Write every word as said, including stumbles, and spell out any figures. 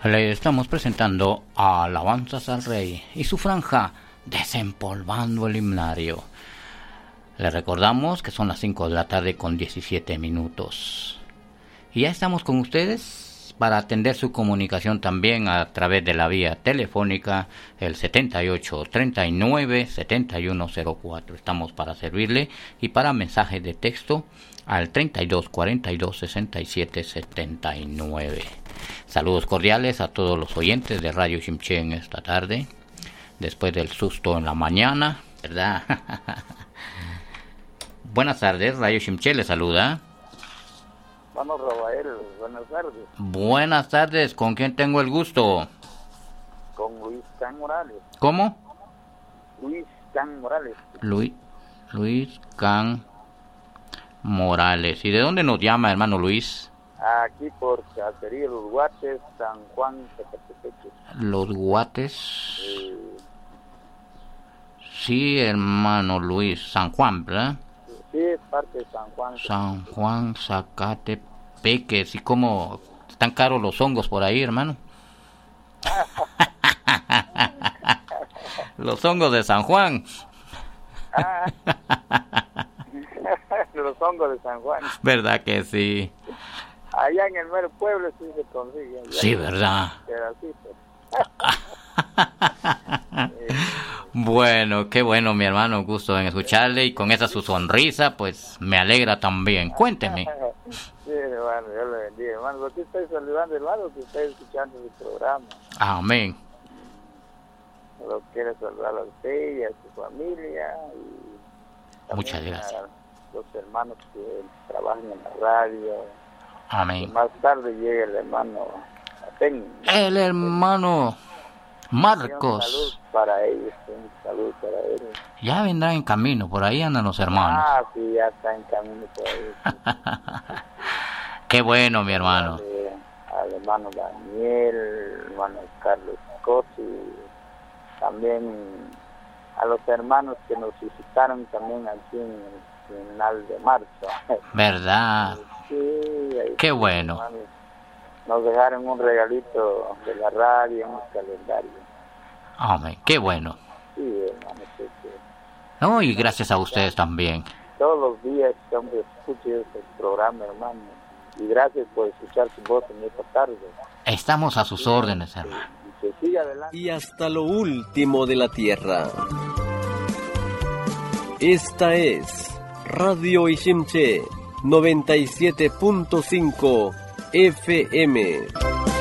Le estamos presentando Alabanzas al Rey y su franja Desempolvando el Himnario. Le recordamos que son las cinco de la tarde con diecisiete minutos. Y ya estamos con ustedes para atender su comunicación también a través de la vía telefónica, el setenta y ocho, treinta y nueve, setenta y uno cero cuatro. Estamos para servirle, y para mensajes de texto al treinta y dos, cuarenta y dos, sesenta y siete, setenta y nueve. Saludos cordiales a todos los oyentes de Radio Shimché en esta tarde, después del susto en la mañana, ¿verdad? Buenas tardes, Radio Shimché le saluda. Vamos, Rafael, buenas tardes. Buenas tardes, ¿con quién tengo el gusto? Con Luis Can Morales. ¿Cómo? Luis Can Morales. Luis, Luis Can Morales. ¿Y de dónde nos llama, hermano Luis? Aquí por Cacería Los Guates, San Juan, Zacatepeque. Los Guates. Eh, Sí, hermano Luis, San Juan, ¿verdad? sí, es parte de San Juan. San Juan, Zacatepeque. ¿Y cómo están caros los hongos por ahí, hermano? Los hongos de San Juan. Ah, los hongos de San Juan. ¿Verdad que sí? Allá en el mero pueblo sí se consigue. Sí, ¿verdad? Pedacitos. Bueno, qué bueno, mi hermano, gusto en escucharle, y con esa su sonrisa, pues me alegra también. Cuénteme. Sí, hermano, Dios le bendiga, hermano. Lo que estoy saludando, hermano, que estoy escuchando el programa. Amén. Lo quiero saludar a usted y a su familia. Y muchas gracias. A los hermanos que trabajan en la radio. Amén. Y más tarde llega el hermano Aten. El hermano Marcos. Un saludo para ellos, un saludo para ellos. Ya vendrá en camino, por ahí andan los hermanos. Ah, sí, ya está en camino por ahí. Sí. Qué bueno, mi hermano. Eh, al hermano Daniel, hermano Carlos Cosi, también a los hermanos que nos visitaron también aquí en el final de marzo. ¿Verdad? Sí, ahí qué sí, bueno. Hermano. Nos dejaron un regalito de la radio, un calendario. Amén, qué bueno. Sí, hermano, sí, sí. No, y gracias a ustedes también. Todos los días, hombre, escucho este programa, hermano. Y gracias por escuchar su voz en esta tarde. Estamos a sus órdenes, hermano. Y que siga adelante. Y hasta lo último de la tierra. Esta es Radio Ishimche noventa y siete punto cinco F M.